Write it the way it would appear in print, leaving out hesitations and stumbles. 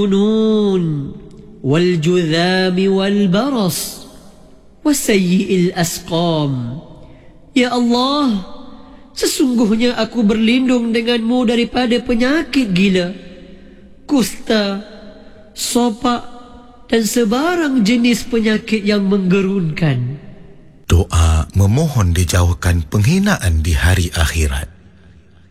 والجذام والبرص وسيء الأسقام. Ya Allah, sesungguhnya aku berlindung denganmu daripada penyakit gila, kusta, sopak dan sebarang jenis penyakit yang menggerunkan. Doa memohon dijauhkan penghinaan di hari akhirat.